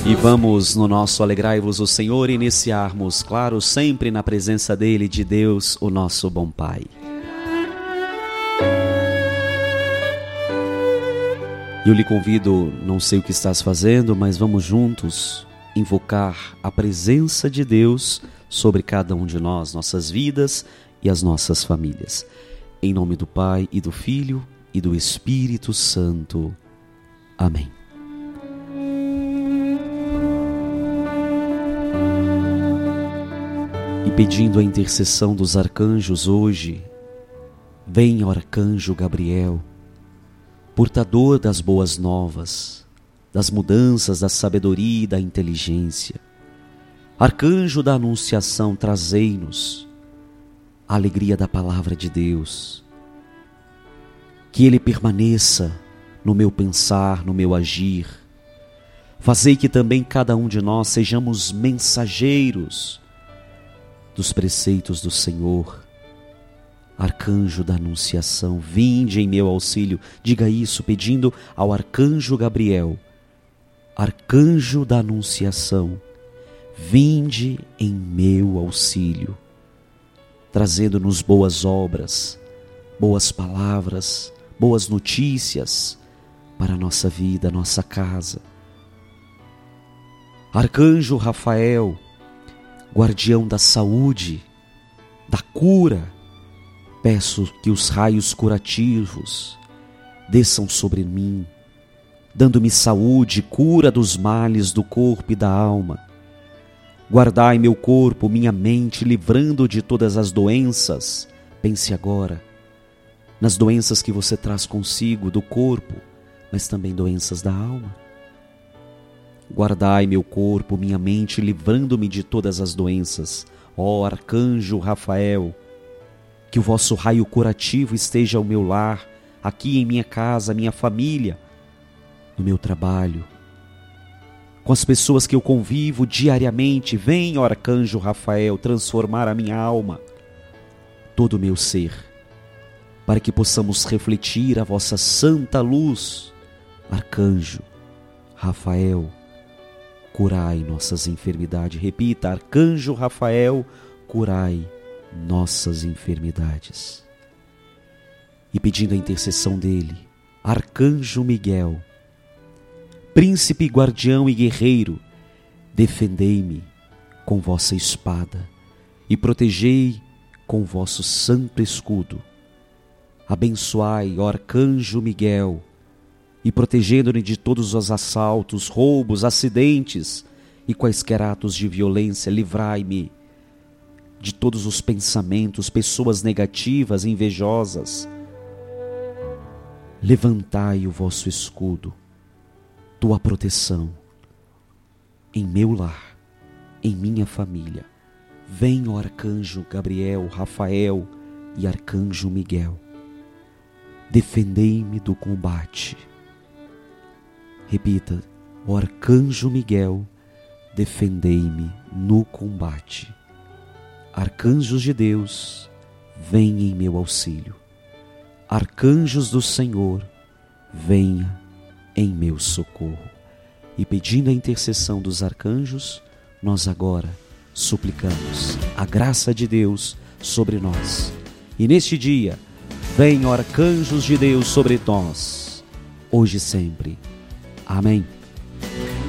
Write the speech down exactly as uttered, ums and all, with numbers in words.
E vamos no nosso Alegrai-vos o Senhor iniciarmos, claro, sempre na presença dEle, de Deus, o nosso bom Pai. Eu lhe convido, não sei o que estás fazendo, mas vamos juntos invocar a presença de Deus sobre cada um de nós, nossas vidas e as nossas famílias. Em nome do Pai e do Filho e do Espírito Santo. Amém. E pedindo a intercessão dos arcanjos hoje, vem, ó arcanjo Gabriel, portador das boas novas, das mudanças, da sabedoria e da inteligência. Arcanjo da anunciação, trazei-nos a alegria da palavra de Deus. Que ele permaneça no meu pensar, no meu agir. Fazei que também cada um de nós sejamos mensageiros dos preceitos do Senhor. Arcanjo da anunciação, vinde em meu auxílio. Diga isso pedindo ao arcanjo Gabriel. Arcanjo da anunciação, vinde em meu auxílio, trazendo-nos boas obras, boas palavras, boas notícias para a nossa vida, a nossa casa. Arcanjo Rafael, guardião da saúde, da cura, peço que os raios curativos desçam sobre mim, dando-me saúde, cura dos males do corpo e da alma. Guardai meu corpo, minha mente, livrando de todas as doenças. Pense agora nas doenças que você traz consigo do corpo, mas também doenças da alma. Guardai meu corpo, minha mente, livrando-me de todas as doenças. Ó arcanjo Rafael, que o vosso raio curativo esteja ao meu lar, aqui em minha casa, minha família, no meu trabalho, com as pessoas que eu convivo diariamente. Vem, ó arcanjo Rafael, transformar a minha alma, todo o meu ser, para que possamos refletir a vossa santa luz. Arcanjo Rafael, curai nossas enfermidades. Repita, arcanjo Rafael, curai nossas enfermidades. E pedindo a intercessão dele, arcanjo Miguel, príncipe, guardião e guerreiro, defendei-me com vossa espada e protegei com vosso santo escudo. Abençoai, ó arcanjo Miguel, e protegendo-me de todos os assaltos, roubos, acidentes e quaisquer atos de violência, livrai-me de todos os pensamentos, pessoas negativas e invejosas. Levantai o vosso escudo, tua proteção, em meu lar, em minha família. Vem, ó arcanjo Gabriel, Rafael e arcanjo Miguel, defendei-me do combate. Repita, ó arcanjo Miguel, defendei-me no combate. Arcanjos de Deus, vem em meu auxílio. Arcanjos do Senhor, venha em meu socorro. E pedindo a intercessão dos arcanjos, nós agora suplicamos a graça de Deus sobre nós. E neste dia, venham arcanjos de Deus sobre nós, hoje e sempre. Amém.